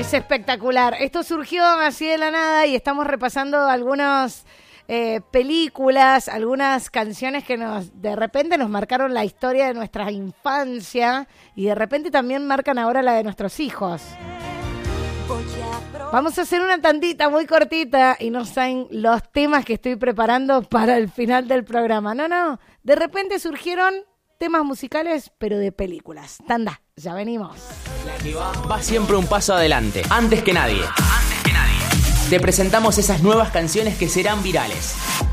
Es espectacular. Esto surgió así de la nada y estamos repasando algunas películas, algunas canciones que de repente nos marcaron la historia de nuestra infancia y de repente también marcan ahora la de nuestros hijos. Vamos a hacer una tandita muy cortita y no saben los temas que estoy preparando para el final del programa. No, de repente surgieron temas musicales, pero de películas. Tanda, ya venimos. La que va siempre un paso adelante, antes que nadie. Te presentamos esas nuevas canciones que serán virales.